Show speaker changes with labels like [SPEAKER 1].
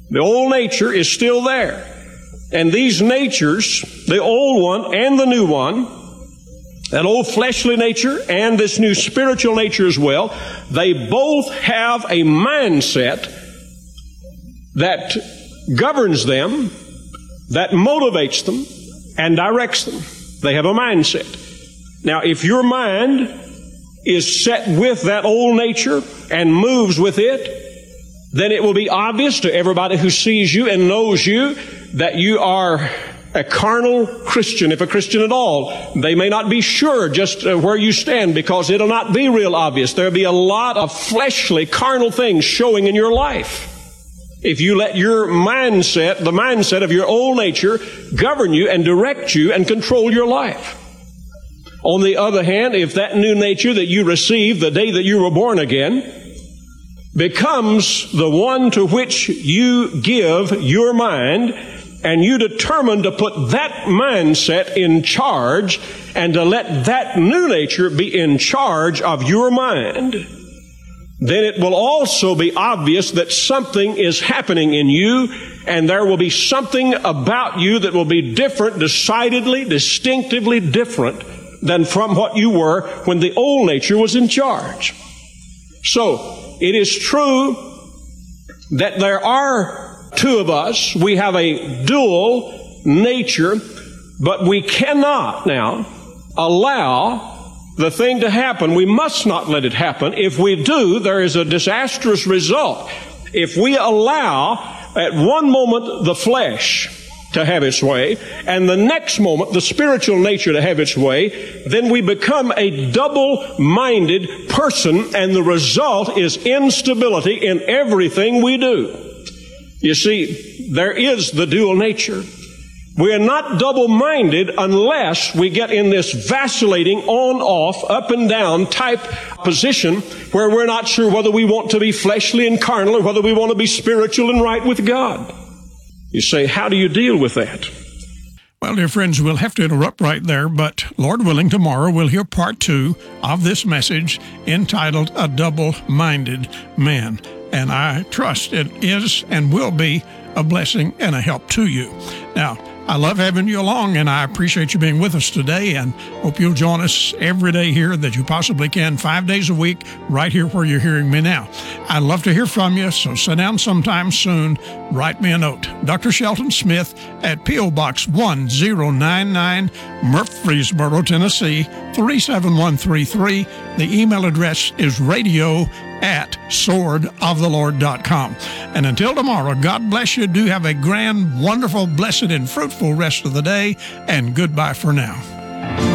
[SPEAKER 1] The old nature is still there. And these natures, the old one and the new one, that old fleshly nature and this new spiritual nature as well, they both have a mindset that governs them, that motivates them, and directs them. They have a mindset. Now, if your mind is set with that old nature and moves with it, then it will be obvious to everybody who sees you and knows you that you are a carnal Christian, if a Christian at all. They may not be sure just where you stand because it'll not be real obvious. There'll be a lot of fleshly, carnal things showing in your life. If you let your mindset, the mindset of your old nature, govern you and direct you and control your life. On the other hand, if that new nature that you received the day that you were born again becomes the one to which you give your mind, and you determine to put that mindset in charge and to let that new nature be in charge of your mind, then it will also be obvious that something is happening in you, and there will be something about you that will be different, decidedly, distinctively different than from what you were when the old nature was in charge. So, it is true that there are two of us. We have a dual nature, but we cannot now allow the thing to happen. We must not let it happen. If we do, there is a disastrous result. If we allow at one moment the flesh to have its way, and the next moment the spiritual nature to have its way, then we become a double-minded person, and the result is instability in everything we do. You see, there is the dual nature. We are not double-minded unless we get in this vacillating on-off, up and down type position where we're not sure whether we want to be fleshly and carnal or whether we want to be spiritual and right with God. You say, how do you deal with that?
[SPEAKER 2] Well, dear friends, we'll have to interrupt right there, but Lord willing, tomorrow we'll hear part 2 of this message entitled A Double-Minded Man. And I trust it is and will be a blessing and a help to you. Now, I love having you along, and I appreciate you being with us today, and hope you'll join us every day here that you possibly can, 5 days a week, right here where you're hearing me now. I'd love to hear from you, so sit down sometime soon. Write me a note. Dr. Shelton Smith at P.O. Box 1099, Murfreesboro, Tennessee, 37133. The email address is radio@swordoftheLord.com. And until tomorrow, God bless you. Do have a grand, wonderful, blessed, and fruitful rest of the day, and goodbye for now.